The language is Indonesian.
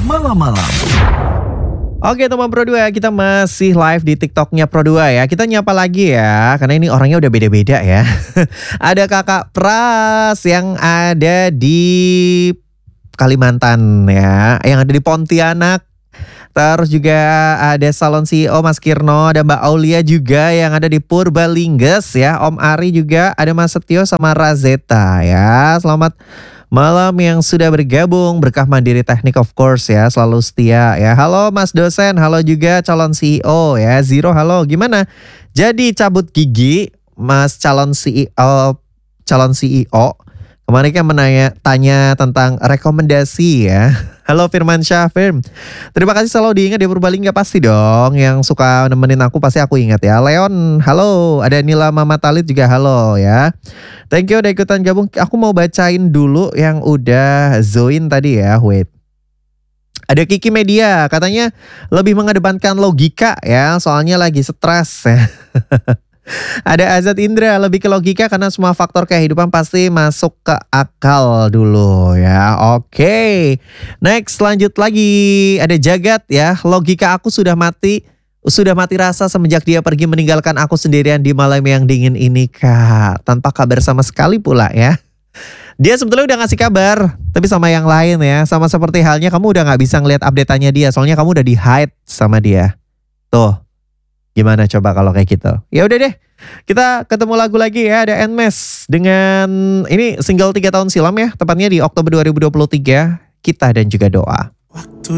malam-malam. Oke teman Pro2, kita masih live di TikToknya Pro2 ya. Kita nyapa lagi ya, karena ini orangnya udah beda-beda ya. Ada Kakak Pras yang ada di Kalimantan ya, yang ada di Pontianak. Terus juga ada Salon CEO Mas Kirno, ada Mbak Aulia juga yang ada di Purbalingga ya. Om Ari juga, ada Mas Setio sama Razeta ya. Selamat malam yang sudah bergabung, Berkah Mandiri Teknik of course ya, selalu setia ya. Halo Mas dosen, halo juga calon CEO ya. Zero, halo, gimana? Jadi cabut gigi Mas calon CEO, kemarin kan tanya tentang rekomendasi ya. Halo Firman Syafir. Terima kasih selalu diingat di Purbalingga pasti dong. Yang suka nemenin aku pasti aku ingat ya. Leon, halo. Ada Nila Mama Talid juga halo ya. Thank you udah ikutan gabung. Aku mau bacain dulu yang udah join tadi ya. Wait. Ada Kiki Media katanya lebih mengedepankan logika ya. Soalnya lagi stres ya. Ada Azad Indra, lebih ke logika karena semua faktor kehidupan pasti masuk ke akal dulu ya. Oke. Next lanjut lagi. Ada Jagat ya. Logika aku sudah mati rasa semenjak dia pergi meninggalkan aku sendirian di malam yang dingin ini Kak. Tanpa kabar sama sekali pula ya. Dia sebetulnya udah ngasih kabar, tapi sama yang lain ya. Sama seperti halnya kamu udah gak bisa ngeliat update-annya dia. Soalnya kamu udah di hide sama dia. Tuh. Gimana coba kalau kayak gitu? Ya udah deh, kita ketemu lagu lagi ya. Ada Nmes dengan ini single 3 tahun silam ya, tepatnya di Oktober 2023. Kita dan juga doa.